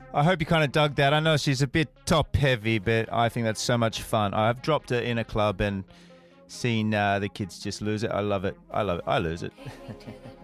I hope you kind of dug that. I know she's a bit top heavy, but I think that's so much fun. I've dropped her in a club and seen the kids just lose it. I love it. I lose it.